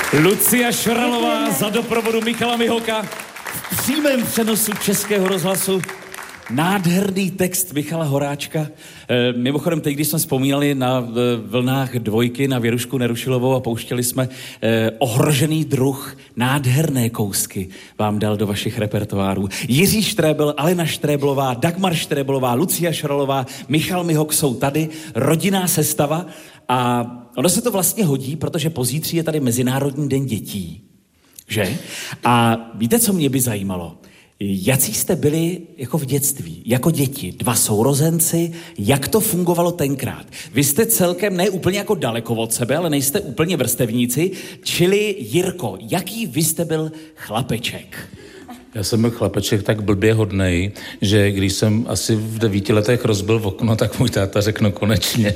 Lucia Šralová za doprovodu Michala Mihoka v přímém přenosu Českého rozhlasu. Nádherný text Michala Horáčka. Mimochodem, teď, když jsme vzpomínali na vlnách dvojky, na Věrušku Nerušilovou a pouštěli jsme Ohrožený druh, nádherné kousky vám dal do vašich repertoárů. Jiří Štrebel, Alena Štreblová, Dagmar Štreblová, Lucia Šralová, Michal Mihok jsou tady, rodinná sestava a ono se to vlastně hodí, protože pozítří je tady Mezinárodní den dětí, že? A víte, co mě by zajímalo? Jací jste byli jako v dětství, jako děti, dva sourozenci, jak to fungovalo tenkrát? Vy jste celkem ne úplně jako daleko od sebe, ale nejste úplně vrstevníci, čili Jirko, jaký vy jste byl chlapeček? Já jsem byl chlapeček tak blbě hodnej, že když jsem asi v 9 letech rozbil okno, tak můj táta řekl no konečně.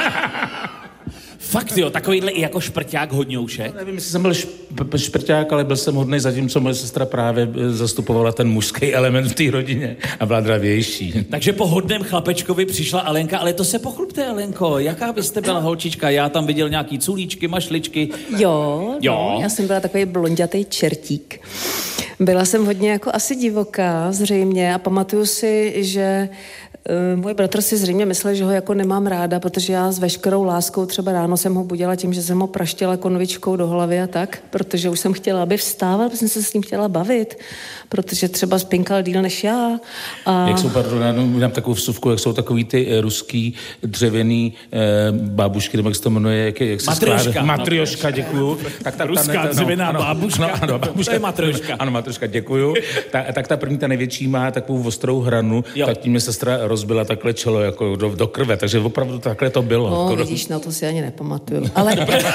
Fakt jo, takovýhle i jako šprťák hodňoušek? Nevím, jestli jsem byl šprťák, ale byl jsem hodnej, zatímco moje sestra právě zastupovala ten mužský element v té rodině a byla dravější. Takže po hodném chlapečkovi přišla Alenka, ale to se pochlubte, Alenko, jaká byste byla holčička? Já tam viděl nějaký culíčky, mašličky. Jo. Já jsem byla takový blondětej čertík. Byla jsem hodně jako asi divoká zřejmě a pamatuju si, že můj bratr si zřejmě myslel, že ho jako nemám ráda, protože já s veškerou láskou třeba ráno jsem ho budila tím, že jsem ho praštila konvičkou do hlavy a tak, protože už jsem chtěla, aby vstával, protože jsem se s ním chtěla bavit, protože třeba spinkal díl než já. A... Jak jsou, pardon, já mám takovou vsuvku, jak jsou takový ty ruský dřevěný bábušky, nebo jak se to jmenuje, jak se Matrioška. Matrioška, děkuju. Tak ta ruská dřevěná bábuška, ano, to je matrioška. Ano, matrioška, děkuju. Tak ta první, ta největší má takovou ostrou hranu, tak tím mě sestra rozbila takhle čelo jako do krve, takže opravdu takhle to bylo. No, vidíš, na to si ani nepamatuju. Ale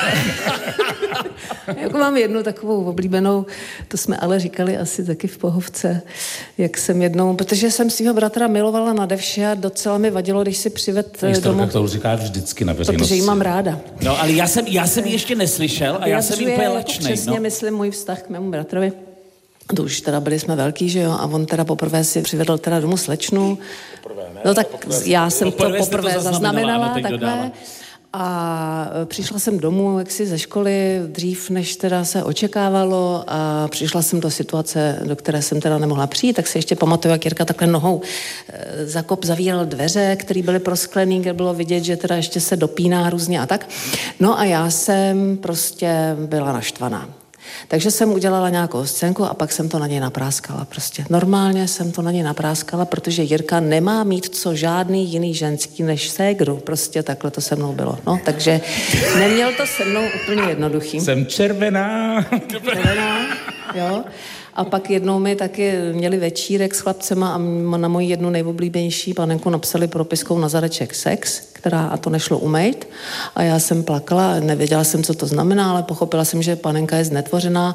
jako mám jednu takovou oblíbenou, to jsme ale říkali asi taky v Pohovce, jak jsem jednou, protože jsem svého bratra milovala nade vše a docela mi vadilo, když si přived domů. Tak to říká vždycky na veřejnosti. Protože jí mám ráda. No, ale já jsem ji ještě neslyšel a já jsem jí úplně lačnej. Přesně myslím můj vztah k mému bratrovi. To už teda byli jsme velký, že jo, a on teda poprvé si přivedl teda domů slečnu. No tak já jsem to poprvé zaznamenala takhle. A přišla jsem domů jaksi ze školy dřív, než teda se očekávalo a přišla jsem do situace, do které jsem teda nemohla přijít, tak si ještě pamatuju, jak Jirka takhle nohou zavíral dveře, které byly prosklený, kde bylo vidět, že teda ještě se dopíná různě a tak. No a já jsem prostě byla naštvaná. Takže jsem udělala nějakou scénku a pak jsem to na něj napráskala prostě. Normálně jsem to na něj napráskala, protože Jirka nemá mít co žádný jiný ženský než ségru. Prostě takhle to se mnou bylo. No, takže neměl to se mnou úplně jednoduchý. Jsem červená. Červená, jo. A pak jednou mi taky měli večírek s chlapcema a na moji jednu nejoblíbenější panenku napsali propiskou na zadeček sex, a to nešlo umejt. A já jsem plakala, nevěděla jsem, co to znamená, ale pochopila jsem, že panenka je znetvořená.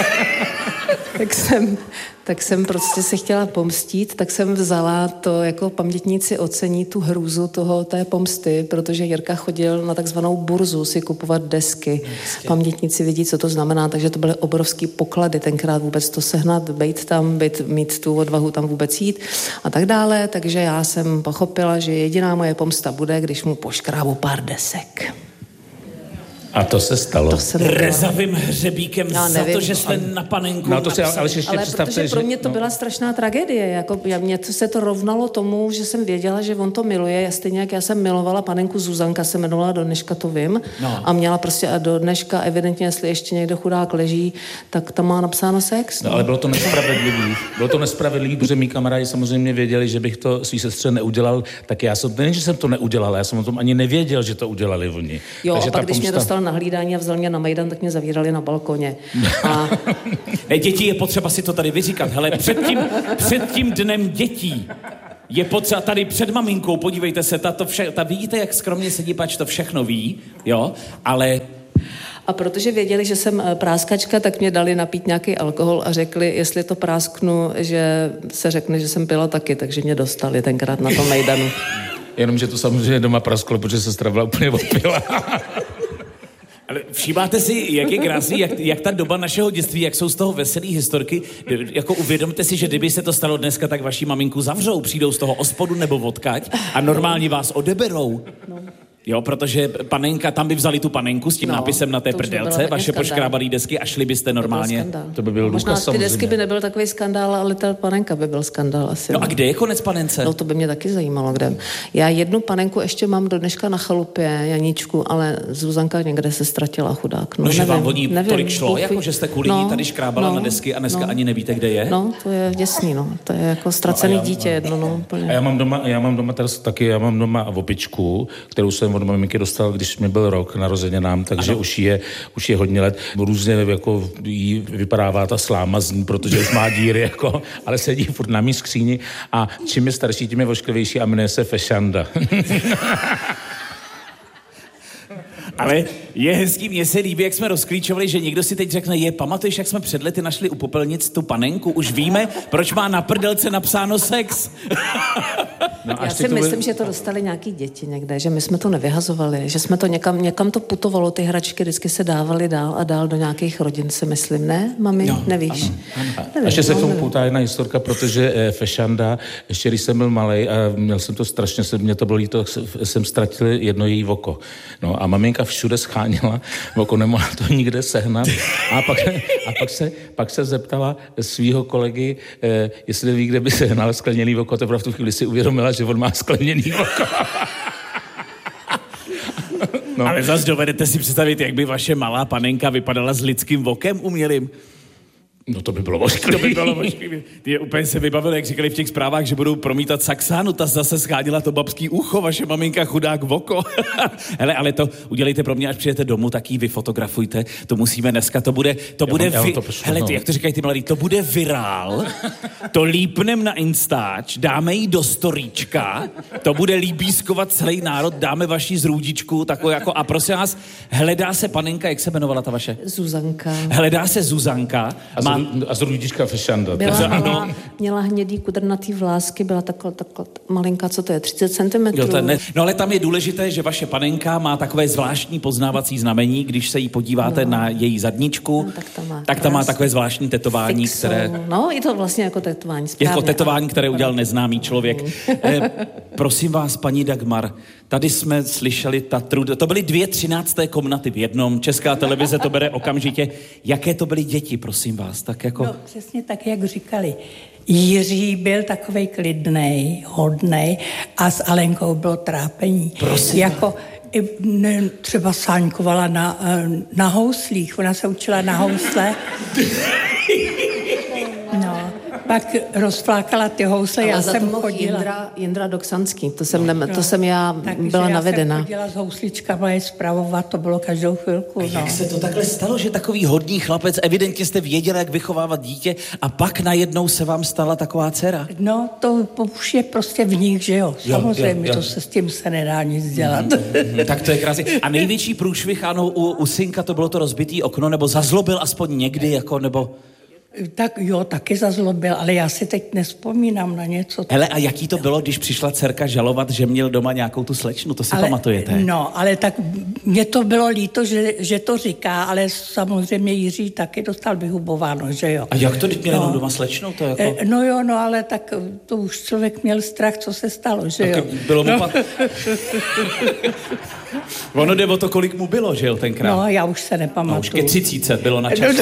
tak jsem prostě se chtěla pomstít, tak jsem vzala to, jako pamětníci ocení tu hrůzu té pomsty, protože Jirka chodil na takzvanou burzu si kupovat desky. Pamětníci vidí, co to znamená, takže to byly obrovský poklady, tenkrát vůbec to sehnat, bejt tam, mít tu odvahu tam vůbec jít a tak dále, takže já jsem pochopila, že jediná moje pomsta bude, když mu poškrábu pár desek. A to se stalo. Rezavým hřebíkem za to, že jste na panenku napsali. Ale protože pro mě to byla strašná tragédie. Jako, mě se to rovnalo tomu, že jsem věděla, že on to miluje. Stejně jak já jsem milovala panenku Zuzanka, se jmenovala, do dneška to vím. No. A měla prostě a do dneška evidentně, jestli ještě někdo chudák leží, tak tam má napsáno sex. No ale bylo to nespravedlivý. Bylo to nespravedlivý, protože mý kamarádi samozřejmě věděli, že bych to svý sestře neudělal. Tak já jsem, nejen, že jsem to neudělal, já jsem o tom ani nevěděl, že to udělali oni. Jo, takže a pak když mě dostal na hlídání a vzal mě na Majdan, tak mě zavírali na balkoně. A... Děti, je potřeba si to tady vyříkat. Hele, před tím dnem dětí je potřeba tady před maminkou, podívejte se, ta vidíte, jak skromně sedí, pač to všechno ví, jo, ale... A protože věděli, že jsem práskačka, tak mě dali napít nějaký alkohol a řekli, jestli to prásknu, že se řekne, že jsem pila taky, takže mě dostali tenkrát na tom Majdanu. Jenomže to samozřejmě doma prasklo, protože sestra byla úplně opila. Ale všímáte si, jak je krásný, jak ta doba našeho dětství, jak jsou z toho veselý historky, jako uvědomte si, že kdyby se to stalo dneska, tak vaši maminku zavřou, přijdou z toho ospodu nebo odkaď a normálně vás odeberou. No. Jo, protože panenka, tam by vzali tu panenku s tím nápisem na té prdelce, vaše poškrábalý desky a šli byste normálně. To by byl možná ty desky by nebyl takový skandál, ale ta panenka by byl skandál asi. No a kde je konec panence? No to by mě taky zajímalo, kde. Já jednu panenku ještě mám do dneška na chalupě, Janíčku, ale Zuzanka někde se ztratila, chudák. No že vám o ní tolik šlo, jako že jste kvůli ní tady škrábala na desky a dneska ani nevíte, kde je? No, to je děsný, no. To je jako ztracený dítě jedno, no. Úplně. A já mám doma teraz taky, já mám doma opičku, kterou jsem od maminky dostal, když mi byl rok narozeninám, takže už je hodně let. Různě jako jí vypadává ta sláma z ní, protože už má díry, jako, ale sedí furt na mý skříni a čím je starší, tím je ošklivější a jmenuje se Fešanda. Ale je hezký, mně se líbí, jak jsme rozklíčovali, že někdo si teď řekne, pamatuješ, jak jsme před lety našli u popelnic tu panenku? Už víme, proč má na prdelce napsáno sex. No, já si myslím, že to dostali nějaký děti někde, že my jsme to nevyhazovali, že jsme to někam to putovalo, ty hračky vždycky se dávaly dál a dál do nějakých rodin, si myslím, ne, mami? No, nevíš? Ano. Nevím, ještě se k tomu poutá jedna historka, protože Fešanda, ještě když jsem byl malej a měl jsem to strašně, mě to bylo líto, jsem ztratil jedno její oko. No a maminka všude scháněla, oko nemohla to nikde sehnat a pak se zeptala svýho kolegy, jestli ví, kde by sehnal skleněný oko, teprve v tu chvíli si uvědomila, že on má skleněný oko. No. Ale zase dovedete si představit, jak by vaše malá panenka vypadala s lidským vokem umělým? No to by bylo ošklivý. Ty úplně se vybavil, jak říkali v těch zprávách, že budou promítat Saxánu, ta zase schánila to babský ucho, vaše maminka chudák v oko. Hele, ale to udělejte pro mě, až přijete domů, tak ji vyfotografujte, to musíme dneska, hele, jak to říkají ty mladí, to bude virál, to lípnem na Instač, dáme ji do storíčka, to bude líbískovat celý národ, dáme vaši zrůdičku, takovou jako, a prosím vás, hledá se panenka, jak se jmenovala ta vaše? Zuzanka. Hledá se Zuzanka, a zrůdička Fešanda. Měla hnědý kudrnatý vlásky, byla taková malinká, co to je, 30 cm. No ale tam je důležité, že vaše panenka má takové zvláštní poznávací znamení, když se jí podíváte na její zadničku, tak tam má takové zvláštní tetování, fixu, které... No, je to vlastně jako tetování. Správně, jako tetování, které udělal neznámý člověk. Prosím vás, paní Dagmar, tady jsme slyšeli Tatru, to byly 2 13. komnaty v jednom, Česká televize to bere okamžitě. Jaké to byly děti, prosím vás? Tak jako... No, přesně tak, jak říkali. Jiří byl takovej klidnej, hodnej a s Alenkou bylo trápení. Prosím. Jako třeba sáňkovala na houslích, ona se učila na housle. No, pak rozflákala ty housle, já jsem chodila. Jindra Doksanský, to jsem já byla navedena. Já jsem chodila s housličkama je spravovat, to bylo každou chvilku. A jak se to takhle stalo, že takový hodný chlapec, evidentně jste věděli, jak vychovávat dítě a pak najednou se vám stala taková dcera? No, to už je prostě v nich, že jo. Samozřejmě, to se s tím se nedá nic dělat. Tak to je krásný. A největší průšvih, ano, u synka to bylo to rozbitý okno, nebo zazlobil aspoň někdy, jako, nebo... Tak jo, taky zazlobil, ale já si teď nespomínám na něco. Hele, a jaký to bylo, když přišla dcerka žalovat, že měl doma nějakou tu slečnu? To si pamatujete? No, ale tak mně to bylo líto, že to říká, ale samozřejmě Jiří taky dostal vyhubováno, že jo. A jak to, když měl jenom doma slečnu? To jako... No jo, no ale tak to už člověk měl strach, co se stalo, že jo. Bylo mu Ono jde o to, kolik mu bylo, že jo, tenkrát. No, já už se nepamatuju. No, už ke 30 bylo na čase.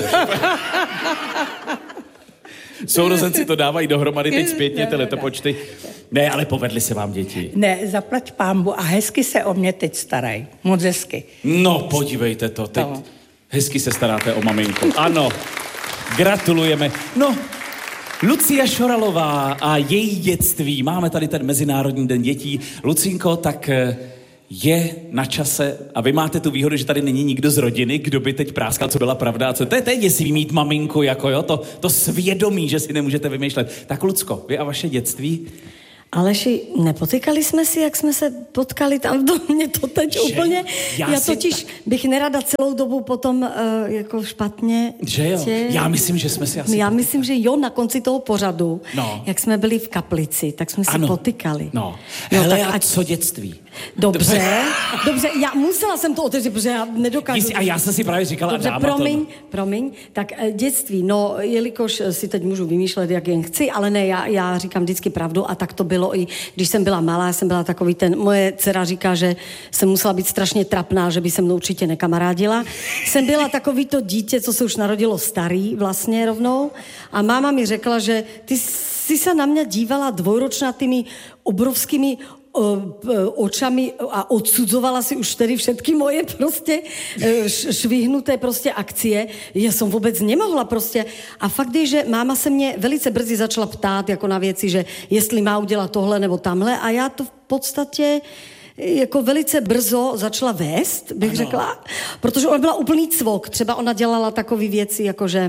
Sourozenci to dávají dohromady teď zpětně, ty letopočty. Ne, ale povedly se vám děti. Ne, zaplať pánbu a hezky se o mě teď starají. Moc hezky. No, podívejte to, teď hezky se staráte o maminku. Ano, gratulujeme. No, Lucia Šoralová a její dětství. Máme tady ten Mezinárodní den dětí. Lucinko, tak... je na čase a vy máte tu výhodu, že tady není nikdo z rodiny, kdo by teď práskal, co byla pravda a co... To je děsivý mít maminku, jako jo, to svědomí, že si nemůžete vymýšlet. Tak Lucko, vy a vaše dětství? Aleši, nepotykali jsme si, jak jsme se potkali tam v domě, to teď úplně... Já totiž bych nerada celou dobu potom jako špatně... Že jo? Já myslím, že jsme si asi... Já myslím, že jo, na konci toho pořadu, jak jsme byli v kaplici, tak jsme si potykali. No. Hele, a co dětství? Dobře, musela jsem to otevřít, protože já nedokážu. A já jsem si právě říkala, dobře, promiň, tak dětství, no, jelikož si teď můžu vymýšlet, jak jen chci, ale ne, já říkám vždycky pravdu a tak to bylo i, když jsem byla malá, jsem byla takový moje dcera říká, že jsem musela být strašně trapná, že by se mnou určitě nekamarádila. Jsem byla takový to dítě, co se už narodilo starý vlastně rovnou a máma mi řekla, že ty si se na mě dívala dvojročnatými obrovskými očami a odsudzovala si už tedy všetky moje prostě švihnuté prostě akcie. Já jsem vůbec nemohla prostě. A fakt je, že máma se mě velice brzy začala ptát jako na věci, že jestli má udělat tohle nebo tamhle a já to v podstatě jako velice brzo začala vést, bych řekla, protože ona byla úplný cvok. Třeba ona dělala takové věci, jakože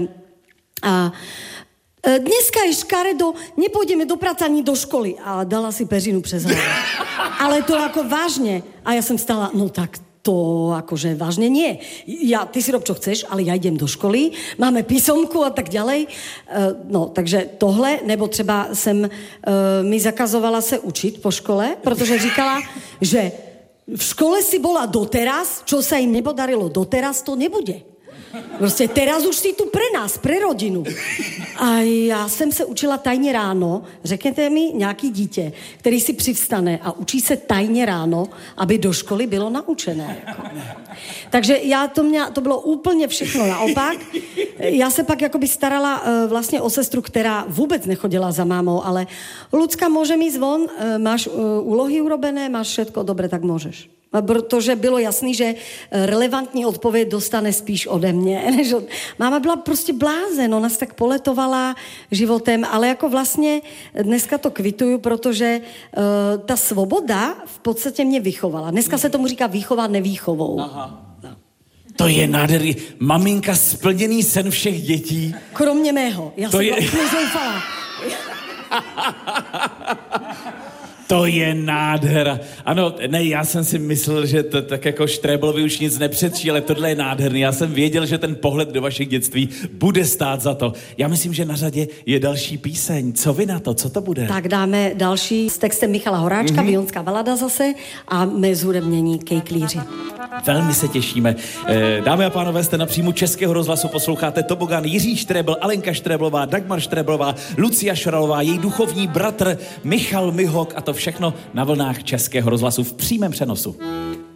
dneska je škaredo, nepůjdeme do práce ani do školy. A dala si peřinu přes hlavu. Ale to jako vážně. A já jsem stala, no tak to akože vážne nie. Ty si rob, čo chceš, ale ja idem do školy, máme písomku a tak ďalej. No, takže tohle, nebo třeba mi zakazovala se učit po škole, protože říkala, že v škole si bola doteraz, čo sa im nepodarilo doteraz, to nebude. Prostě teraz už si tu pre nás, pre rodinu. A já jsem se učila tajně ráno. Řekněte mi nějaký dítě, který si přivstane a učí se tajně ráno, aby do školy bylo naučené. Jako. Takže to bylo úplně všechno naopak. Já se pak jakoby starala vlastně o sestru, která vůbec nechodila za mámou, ale Lucka, môžem ísť von, máš úlohy urobené, máš všetko, dobre, tak môžeš. Protože bylo jasný, že relevantní odpověď dostane spíš ode mě. Máma byla prostě blázen, ona se tak poletovala životem, ale jako vlastně dneska to kvituju, protože ta svoboda v podstatě mě vychovala. Dneska se tomu říká výchova nevýchovou. Aha. To je nádherný. Maminka, splněný sen všech dětí. Kromě mého. Já jsem úplně zoufala. To je nádhera. Ano, ne, já jsem si myslel, že to tak jako Štreblovi už nic nepředčí, ale tohle je nádherný. Já jsem věděl, že ten pohled do vašich dětství bude stát za to. Já myslím, že na řadě je další píseň. Co vy na to? Co to bude? Tak dáme další s textem Michala Horáčka, Vionská balada zase a my zhudebnění Kejklíři. Velmi se těšíme. Dámy a pánové, jste na příjmu Českého rozhlasu, posloucháte Tobogan. Jiří Štrebl, Alenka Štreblová, Dagmar Štreblová, Lucia Šoralová, její duchovní bratr Michal Mihok a to všechno na vlnách Českého rozhlasu v přímém přenosu.